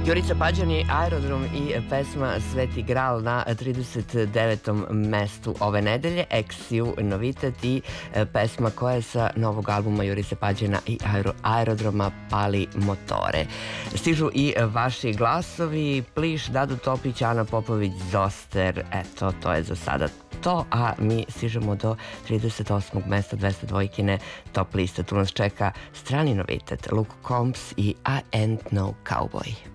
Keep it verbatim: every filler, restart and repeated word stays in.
Jurica Pađani, Aerodrom i pesma Sveti Gral na trideset devetom mestu ove nedelje, Eksiju novitet i pesma koja je sa novog albuma Jurice Pađana i Aerodroma Pali motore. Stižu i vaši glasovi, Pliš, Dado Topić, Ana Popović, Zoster, eto, to je za sada to, a mi stižemo do trideset osmog mesta dvesta dvojkine top liste. Tu nas čeka strani novitet, Luke Combs i I Ain't No Cowboy.